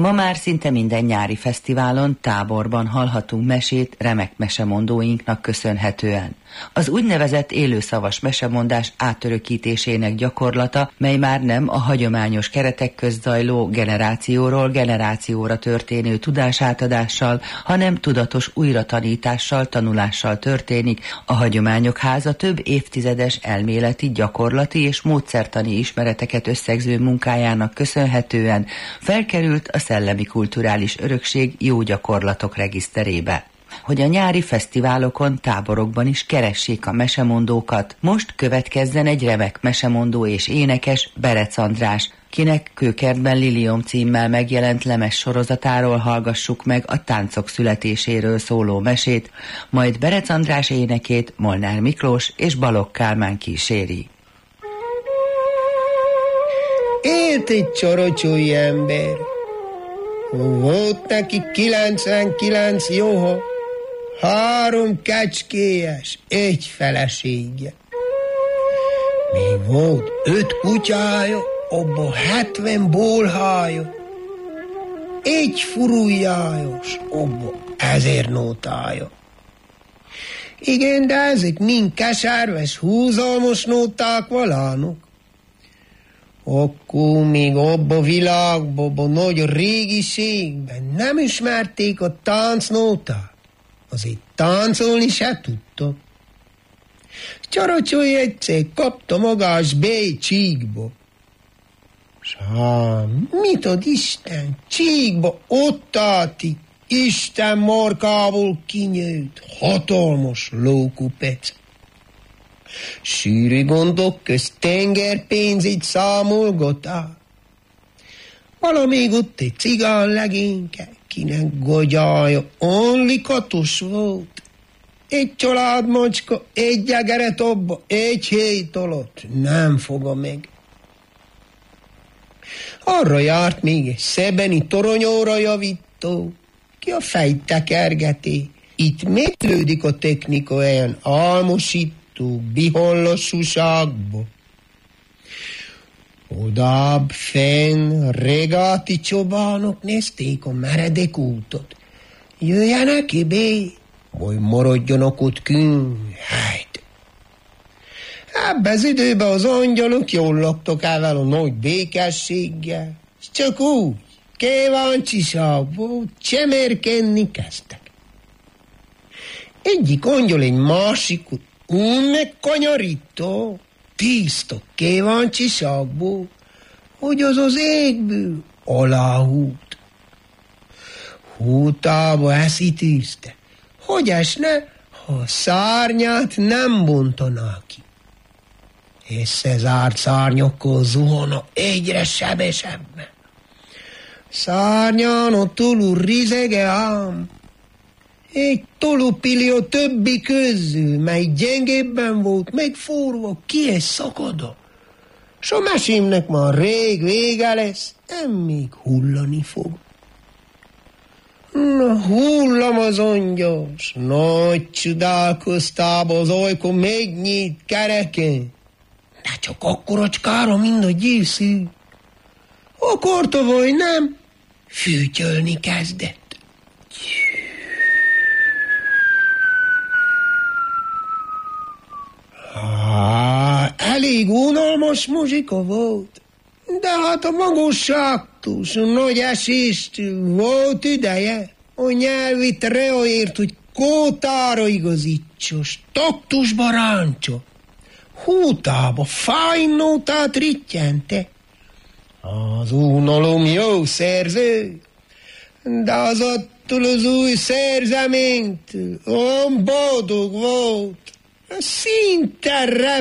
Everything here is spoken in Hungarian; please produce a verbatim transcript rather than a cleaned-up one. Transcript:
Ma már szinte minden nyári fesztiválon, táborban hallhatunk mesét remek mesemondóinknak köszönhetően. Az úgynevezett élőszavas mesemondás átörökítésének gyakorlata, mely már nem a hagyományos keretek közt zajló generációról generációra történő tudásátadással, hanem tudatos újratanítással, tanulással történik, a Hagyományok Háza több évtizedes elméleti, gyakorlati és módszertani ismereteket összegző munkájának köszönhetően felkerült a szellemi kulturális örökség jó gyakorlatok regiszterébe. Hogy a nyári fesztiválokon, táborokban is keressék a mesemondókat. Most következzen egy remek mesemondó és énekes, Berec András, kinek Kőkertben Liliom címmel megjelent lemez sorozatáról hallgassuk meg a táncok születéséről szóló mesét, majd Berec András énekét Molnár Miklós és Balogh Kálmán kíséri. Élt egy csorocsói ember, volt neki kilencvenkilenc juha, három kecskéjes, egy felesége. Még volt öt kutyája, abba hetven bolhája, egy furujjájos, abba ezer nótája. Igen, de ezek mind keserves, húzalmas nóták valának. Akkor még abba a világban, abba nagy régiségben nem ismerték a táncnótát. Azért táncolni se tudta. Csorocsói egyszer kapta magás bé csíkba. S hát, mit ad Isten, csíkba ott állti, Isten markából kinyőtt, hatalmas lókupec. Sűrű gondok közt tengerpénzét számolgatál. Valamíg ott egy cigán legényke, kinek gagyája onlikatos volt. Egy családmacska, egy egeret abba, egy hét alatt nem foga meg. Arra járt még egy szebeni toronyóra javító, ki a fejt tekergeti. Itt métlődik a technika olyan álmosító, bihollassúságba. Odább fenn regáti csobánok nézték a meredek útot. Jöjjenek ibé, vagy maradjanak ott künk, hát. Ebben az időben az angyalok jól laktak el a nagy békességgel, és csak úgy, kíváncsiságból csemerkenni kezdtek. Egyik angyal egy másikot úgy megkanyarító, tiszta kíváncsiságból, hogy az az égből aláhút. Hútába eszi tűzte, hogy esne, ha a szárnyát nem bontaná ki. Összezárt szárnyakkal zuhana egyre sebesebben. Szárnyán a tolú rizege ám, egy tolupili a többi közül, mely gyengébben volt megfúrva, ki egy szakada. S a mesémnek már rég vége lesz, nem még hullani fog. Na, hullam az angyals, nagy csodálkoztába az ajkon megnyit kereken, de csak akkoracskára, mint a gyészű. Akarta vagy nem, fűtyölni kezdett. Há, elég unalmas muzsika volt, de hát a magasságtól, a nagy eséstől volt ideje a nyelvi treaért, hogy kótára igazítsos, taktusba ráncsa, hútába fájnótát rittyente. Az unalom jó szerző, de az attól az új szerzeménytől olyan boldog volt, szinte